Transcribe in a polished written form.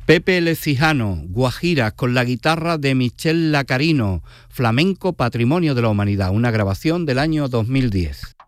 Pepe Lecijano, Guajira, con la guitarra de Michel Lacarino, Flamenco Patrimonio de la Humanidad, una grabación del año 2010.